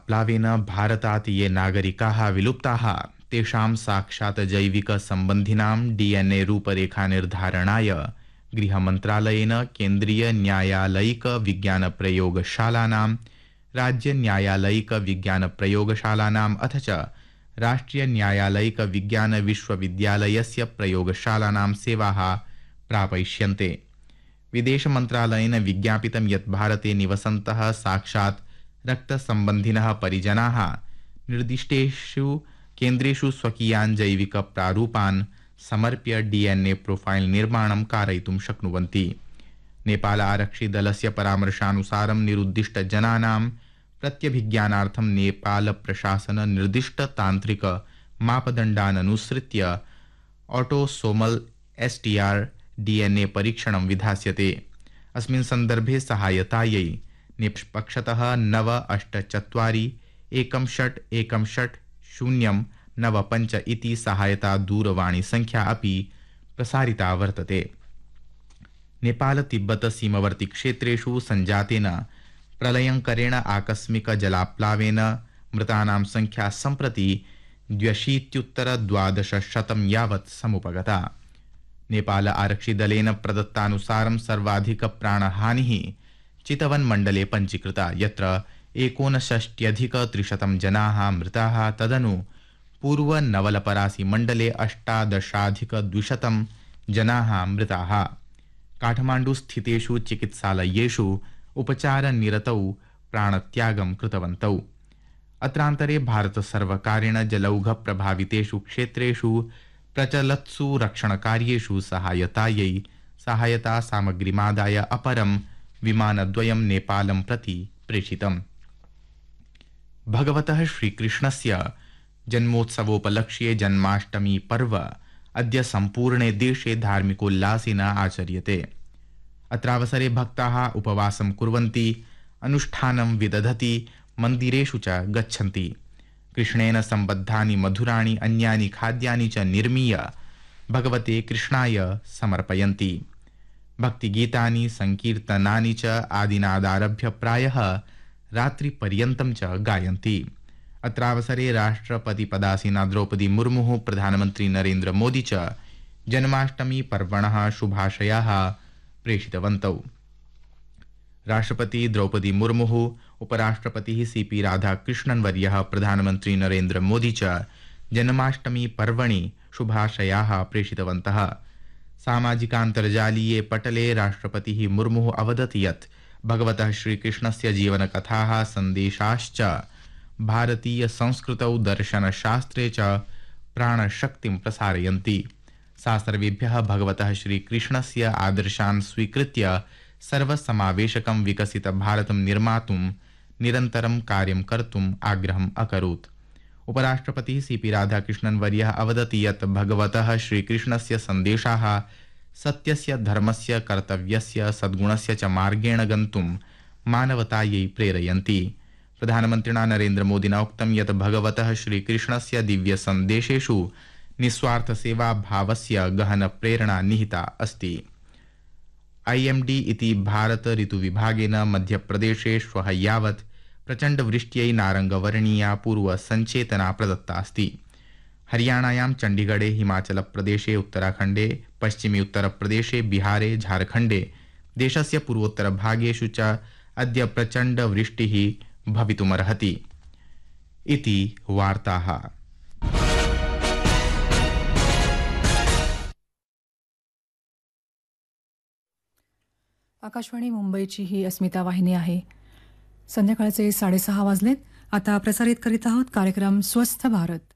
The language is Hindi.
जलाप्लावेन भारतात् ये नागरिकाः विलुप्ताः तेषां साक्षात् जैविकसम्बन्धिनां DNA रूपरेखानिर्धारणाय गृहमन्त्रालयेन केन्द्रीयन्यायालयिकविज्ञानप्रयोगशालानां राज्यन्यायालयिकविज्ञानप्रयोगशालानाम् अथ च राष्ट्रियन्यायालयिकविज्ञानविश्वविद्यालयस्य प्रयोगशालानां सेवाः प्रापयिष्यन्ते। विदेशमन्त्रालयेन विज्ञापितं यत् भारते निवसन्तः साक्षात् रक्तसम्बन्धिनः परिजनाः निर्दिष्टेषु केन्द्रेषु स्वकीयान् जैविकप्रारूपान् समर्प्य DNA प्रोफाइल निर्माणं कारयितुं शक्नुवन्ति। नेपाल आरक्षिदलस्य परामर्शानुसारं निरुद्दिष्टजनानां प्रत्यभिज्ञानार्थं नेपाल प्रशासन निर्दिष्टतान्त्रिक मापदण्डान् अनुसृत्य ऑटोसोमल STR DNA परीक्षणं विधास्यते। अस्मिन् सन्दर्भे सहायतायै निष्पक्षतः 98416160095 इति सहायता दूरवाणी संख्या अपि प्रसारिता वर्तते। नेपाल तिब्बत सीमवर्ती क्षेत्रेषु सञ्जातेन प्रलयङ्करेण आकस्मिक जलाप्लावेन मृतानां संख्या सम्प्रति 82,1200 यावत् समुपगता। नेपाल आरक्षिदलेन प्रदत्तानुसारं सर्वाधिक प्राणहानिः चितवन मण्डले पञ्जीकृता, यत्र 69,300 जनाः मृताः। तदनु पूर्व नवलपरासी मण्डले 18,200 जनाः मृताः। काठमाण्डु स्थितेषु चिकित्सालयेषु उपचारनिरतौ प्राणत्यागं कृतवन्तौ। अत्रान्तरे भारत सर्वकारेण जलौघ प्रभावितेषु क्षेत्रेषु प्रचलत्सु रक्षणकार्येषु सहायतायै सहायता सामग्रीमादाय अपरं विमानद्वयं नेपालं प्रति प्रेषितम्। भगवतः श्रीकृष्णस्य जन्मोत्सवोपलक्ष्ये जन्माष्टमी पर्व अद्य सम्पूर्णे देशे धार्मिकोल्लासेन आचर्यते। अत्रावसरे भक्ताः उपवासं कुर्वन्ति, अनुष्ठानं विदधति, मन्दिरेषु च गच्छन्ति। कृष्णेन सम्बद्धानि मधुराणि अन्यानि खाद्यानि च निर्मीय भगवते कृष्णाय समर्पयन्ति। भक्तिगीतानि संकीर्तनानि च आदिनादारभ्य प्रायः रात्रिपर्यन्तं च गायन्ति। अत्रावसरे राष्ट्रपतिपदासीना द्रौपदी मुर्मुः, प्रधानमन्त्री नरेन्द्र मोदी च जन्माष्टमी पर्वणः शुभाशयाः प्रेषितवन्तौ। राष्ट्रपति द्रौपदी मुर्मुः, उपराष्ट्रपतिः CP राधाकृष्णन् वर्यः, प्रधानमन्त्री नरेन्द्र मोदी च जन्माष्टमी पर्वणि शुभाशयाः प्रेषितवन्तः। सामाजिकान्तर्जालीये पटले राष्ट्रपतिः मुर्मुः अवदत् यत् भगवतः श्रीकृष्णस्य जीवनकथाः सन्देशाश्च भारतीय संस्कृतौ दर्शनशास्त्रे च प्राणशक्तिं प्रसारयन्ति। सा सर्वेभ्यः भगवतः श्रीकृष्णस्य आदर्शान् स्वीकृत्य सर्वसमावेशकं विकसित भारतं निर्मातुं निरन्तरं कार्यं कर्तुम् आग्रहम् अकरोत्। उपराष्ट्रपतिः CP राधाकृष्णन् वर्यः अवदत् यत् भगवतः श्रीकृष्णस्य सन्देशाः सत्यस्य, धर्मस्य, कर्तव्यस्य, सद्गुणस्य च मार्गेण गन्तुं मानवतायै प्रेरयन्ति। प्रधानमन्त्रिणा नरेन्द्र मोदिना उक्तं यत् भगवतः श्रीकृष्णस्य दिव्यसन्देशेषु निस्वार्थसेवाभावस्य गहनप्रेरणा निहिता अस्ति। IMD इति भारत ऋतुविभागेन मध्यप्रदेशे श्वः यावत् प्रचण्डवृष्ट्यै नारङ्गवर्णीया पूर्वसञ्चेतना प्रदत्ता अस्ति। हरियाणायां चण्डीगढे, हिमाचलप्रदेशे, उत्तराखण्डे, पश्चिमी उत्तरप्रदेशे, बिहारे, झारखण्डे, देशस्य पूर्वोत्तरभागेषु च अद्य प्रचण्डवृष्टिः भवितुमर्हति इति वार्ताः। आकाशवाणी मुंबईची ही अस्मिता वाहिनी आहे। संध्याकाळचे 6:30 वाजलेत। आता प्रसारित करीत आहोत कार्यक्रम स्वस्थ भारत।